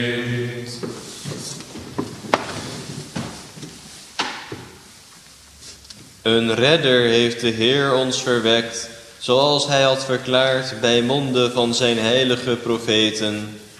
Een redder heeft de Heer ons verwekt, zoals hij had verklaard bij monden van zijn heilige profeten.